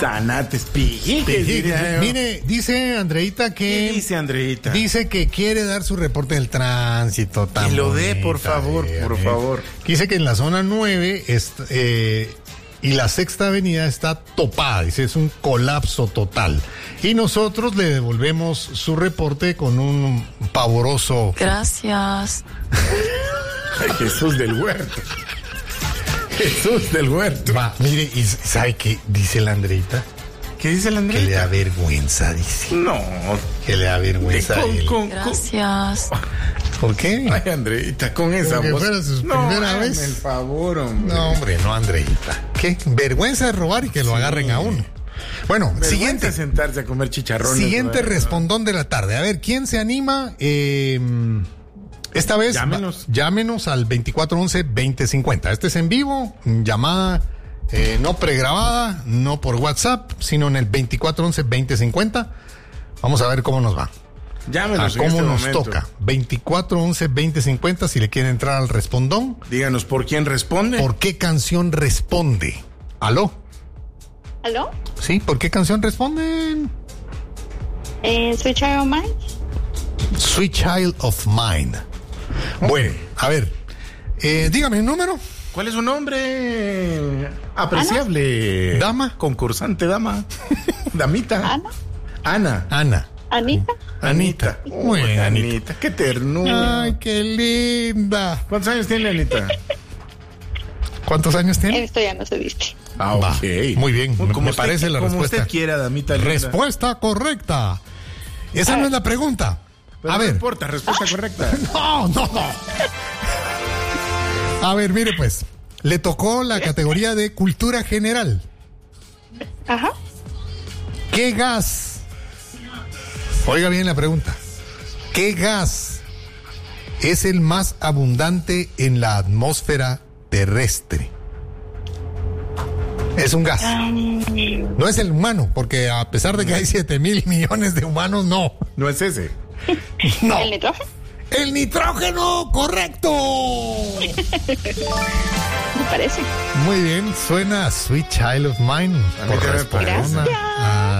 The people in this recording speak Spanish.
Tanates, pijiques. Mire, dice Andreita que... ¿Qué dice Andreita? Dice que quiere dar su reporte del tránsito. Que lo dé, por favor, por favor. Dice que en la zona 9 y la Sexta Avenida está topada. Dice, es un colapso total. Y nosotros le devolvemos su reporte con un pavoroso... Gracias. Jesús del Huerto. Jesús del Huerto. Va, mire, ¿y sabe qué dice la Andreita? ¿Qué dice la Que Andreita? le da vergüenza, dice. No. Que le da vergüenza a él. Gracias. ¿Por qué? Ay, Andreita, con esa Como que voz. fuera su primera vez. Hazme el favor, hombre. No, hombre, no, Andreita. Qué vergüenza de robar y que lo agarren a uno. Bueno, Vergüenza siguiente. Sentarse a comer chicharrones. Siguiente ¿no? respondón de la tarde. A ver, ¿quién se anima? Esta vez llámenos al 2411-2050. Este es en vivo, llamada no pregrabada, no por WhatsApp, sino en el 2411-2050. Vamos a ver cómo nos va. Llámenos cómo en este nos momento. toca. 2411-2050 si le quieren entrar al respondón. Díganos por quién responde. ¿Por qué canción responde? ¿Aló? ¿Aló? ¿Sí? ¿Por qué canción responden? Sweet Child of Mine. Sweet Child of Mine. Bueno, a ver, dígame el número. ¿Cuál es su nombre? Apreciable. Dama. Concursante dama. Damita. Ana. Ana. Anita. Anita. Muy bien, Anita. Qué ternura. Ay, qué linda. ¿Cuántos años tiene Anita? ¿Cuántos años tiene? Esto ya no se viste. Ah, Va, ok. muy bien, me usted- parece la como respuesta. usted quiera, damita linda. Respuesta correcta. Esa no es la pregunta. Pero A no ver. importa, respuesta correcta. No. A ver, mire pues. Le tocó la categoría de cultura general. Ajá. ¿Qué gas? Oiga bien la pregunta. ¿Qué gas es el más abundante en la atmósfera terrestre? Es un gas. No es el humano, porque a pesar de que hay 7,000 millones de humanos, no. No es ese. No. ¿El nitrógeno? ¡El nitrógeno! ¡Correcto! Me parece. Muy bien, suena Sweet Child of Mine. A mí Por también me responder parece. a